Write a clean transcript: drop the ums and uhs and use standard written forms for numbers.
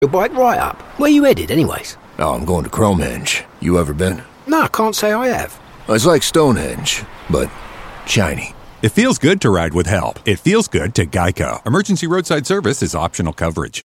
your bike right up. Where you headed, anyways? Oh, I'm going to Cromehenge. You ever been? No, I can't say I have. It's like Stonehenge, but shiny. It feels good to ride with help. It feels good to Geico. Emergency roadside service is optional coverage.